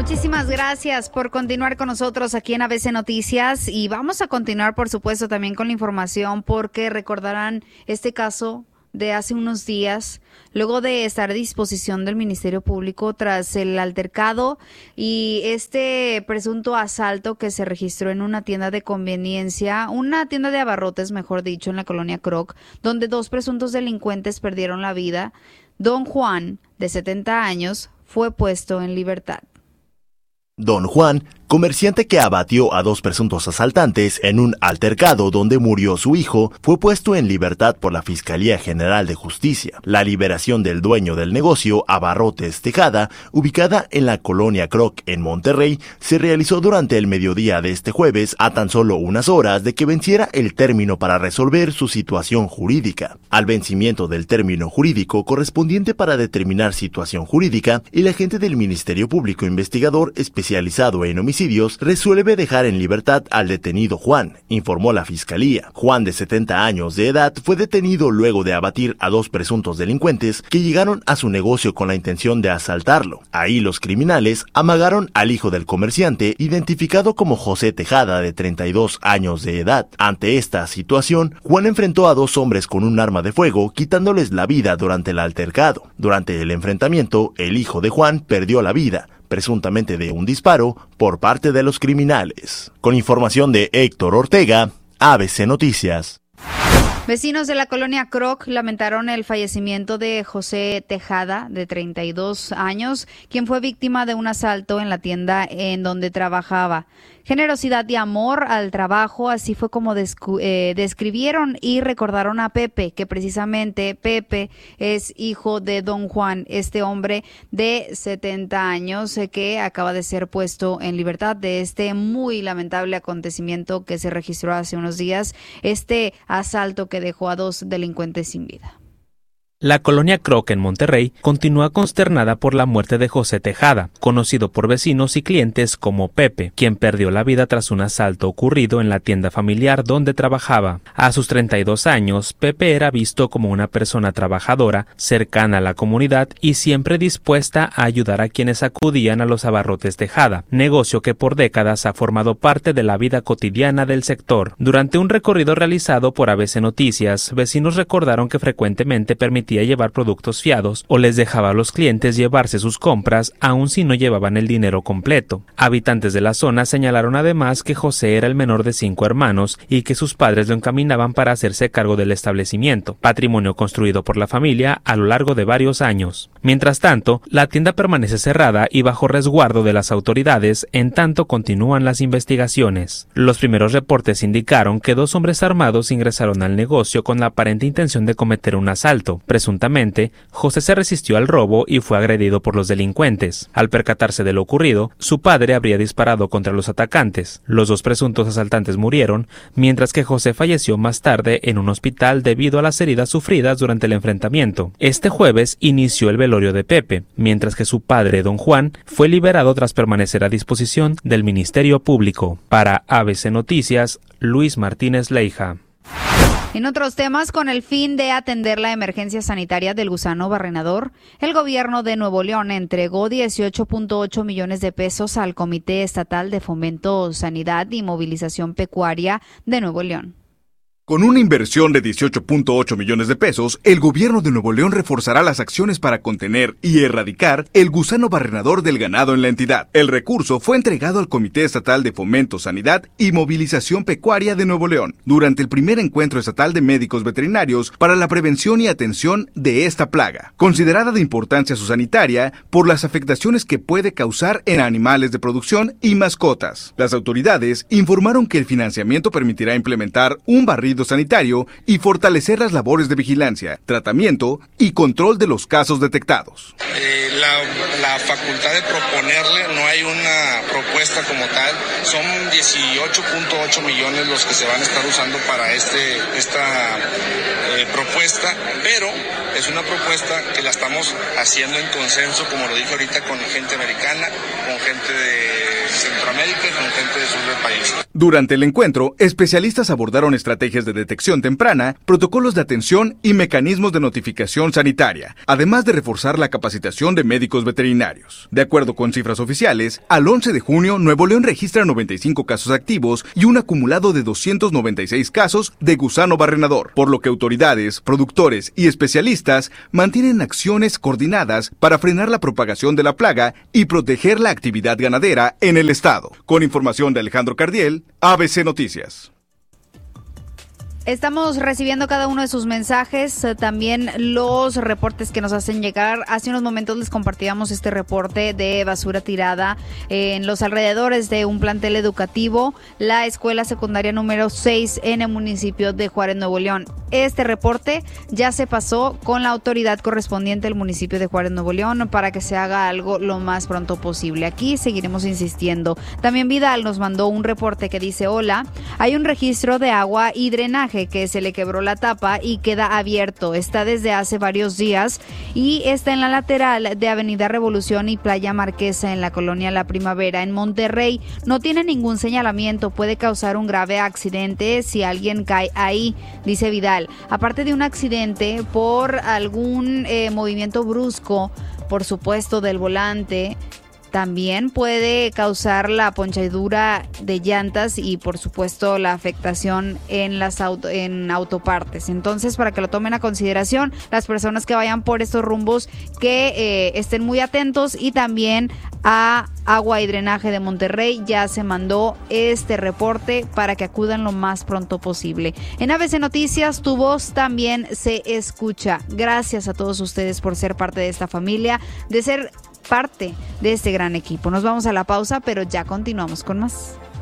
Muchísimas gracias por continuar con nosotros aquí en ABC Noticias y vamos a continuar, por supuesto, también con la información porque recordarán este caso de hace unos días, luego de estar a disposición del Ministerio Público tras el altercado y este presunto asalto que se registró en una tienda de conveniencia, una tienda de abarrotes, mejor dicho, en la colonia Kroc, donde 2 presuntos delincuentes perdieron la vida. Don Juan, de 70 años, fue puesto en libertad. Don Juan, comerciante que abatió a 2 presuntos asaltantes en un altercado donde murió su hijo, fue puesto en libertad por la Fiscalía General de Justicia. La liberación del dueño del negocio Abarrotes Tejada, ubicada en la colonia Kroc en Monterrey, se realizó durante el mediodía de este jueves, a tan solo unas horas de que venciera el término para resolver su situación jurídica. Al vencimiento del término jurídico correspondiente para determinar situación jurídica, el agente del Ministerio Público Investigador especializado en homicidios resuelve dejar en libertad al detenido Juan, informó la Fiscalía. Juan, de 70 años de edad, fue detenido luego de abatir a 2 presuntos delincuentes que llegaron a su negocio con la intención de asaltarlo. Ahí los criminales amagaron al hijo del comerciante, identificado como José Tejada, de 32 años de edad. Ante esta situación, Juan enfrentó a 2 hombres con un arma de fuego, quitándoles la vida durante el altercado. Durante el enfrentamiento, el hijo de Juan perdió la vida, presuntamente de un disparo por parte de los criminales. Con información de Héctor Ortega, ABC Noticias. Vecinos de la colonia Kroc lamentaron el fallecimiento de José Tejada, de 32 años, quien fue víctima de un asalto en la tienda en donde trabajaba. Generosidad y amor al trabajo, así fue como describieron y recordaron a Pepe, que precisamente Pepe es hijo de don Juan, este hombre de 70 años que acaba de ser puesto en libertad de este muy lamentable acontecimiento que se registró hace unos días, este asalto que dejó a 2 delincuentes sin vida. La colonia Kroc en Monterrey continúa consternada por la muerte de José Tejada, conocido por vecinos y clientes como Pepe, quien perdió la vida tras un asalto ocurrido en la tienda familiar donde trabajaba. A sus 32 años, Pepe era visto como una persona trabajadora, cercana a la comunidad y siempre dispuesta a ayudar a quienes acudían a los abarrotes Tejada, negocio que por décadas ha formado parte de la vida cotidiana del sector. Durante un recorrido realizado por ABC Noticias, vecinos recordaron que frecuentemente permitía llevar productos fiados o les dejaba a los clientes llevarse sus compras aun si no llevaban el dinero completo. Habitantes de la zona señalaron además que José era el menor de 5 hermanos y que sus padres lo encaminaban para hacerse cargo del establecimiento, patrimonio construido por la familia a lo largo de varios años. Mientras tanto, la tienda permanece cerrada y bajo resguardo de las autoridades, en tanto continúan las investigaciones. Los primeros reportes indicaron que 2 hombres armados ingresaron al negocio con la aparente intención de cometer un asalto. Presuntamente, José se resistió al robo y fue agredido por los delincuentes. Al percatarse de lo ocurrido, su padre habría disparado contra los atacantes. Los 2 presuntos asaltantes murieron, mientras que José falleció más tarde en un hospital debido a las heridas sufridas durante el enfrentamiento. Este jueves inició el velorio de Pepe, mientras que su padre, don Juan, fue liberado tras permanecer a disposición del Ministerio Público. Para ABC Noticias, Luis Martínez Leija. En otros temas, con el fin de atender la emergencia sanitaria del gusano barrenador, el gobierno de Nuevo León entregó 18.8 millones de pesos al Comité Estatal de Fomento, Sanidad y Movilización Pecuaria de Nuevo León. Con una inversión de 18.8 millones de pesos, el gobierno de Nuevo León reforzará las acciones para contener y erradicar el gusano barrenador del ganado en la entidad. El recurso fue entregado al Comité Estatal de Fomento, Sanidad y Movilización Pecuaria de Nuevo León durante el primer encuentro estatal de médicos veterinarios para la prevención y atención de esta plaga, considerada de importancia sanitaria por las afectaciones que puede causar en animales de producción y mascotas. Las autoridades informaron que el financiamiento permitirá implementar un barrido sanitario y fortalecer las labores de vigilancia, tratamiento y control de los casos detectados. La facultad de proponerle, no hay una propuesta como tal, son 18.8 millones los que se van a estar usando para esta propuesta, pero es una propuesta que la estamos haciendo en consenso, como lo dije ahorita, con gente americana, con gente de Centroamérica y con gente del sur del país. Durante el encuentro, especialistas abordaron estrategias estrategias de detección temprana, protocolos de atención y mecanismos de notificación sanitaria, además de reforzar la capacitación de médicos veterinarios. De acuerdo con cifras oficiales, al 11 de junio, Nuevo León registra 95 casos activos y un acumulado de 296 casos de gusano barrenador, por lo que autoridades, productores y especialistas mantienen acciones coordinadas para frenar la propagación de la plaga y proteger la actividad ganadera en el estado. Con información de Alejandro Cardiel, ABC Noticias. Estamos recibiendo cada uno de sus mensajes, también los reportes que nos hacen llegar. Hace unos momentos les compartíamos este reporte de basura tirada en los alrededores de un plantel educativo, la escuela secundaria número 6 en el municipio de Juárez, Nuevo León. Este reporte ya se pasó con la autoridad correspondiente del municipio de Juárez, Nuevo León, para que se haga algo lo más pronto posible. Aquí seguiremos insistiendo. También Vidal nos mandó un reporte que dice: hola, hay un registro de agua y drenaje que se le quebró la tapa y queda abierto. Está desde hace varios días y está en la lateral de Avenida Revolución y Playa Marquesa en la colonia La Primavera en Monterrey. No tiene ningún señalamiento, puede causar un grave accidente si alguien cae ahí, dice Vidal. Aparte de un accidente por algún movimiento brusco, por supuesto, del volante, también puede causar la ponchadura de llantas y, por supuesto, la afectación en en autopartes. Entonces, para que lo tomen a consideración las personas que vayan por estos rumbos, que estén muy atentos. Y también a Agua y Drenaje de Monterrey ya se mandó este reporte para que acudan lo más pronto posible. En ABC Noticias, tu voz también se escucha. Gracias a todos ustedes por ser parte de esta familia, de ser parte de este gran equipo. Nos vamos a la pausa, pero ya continuamos con más.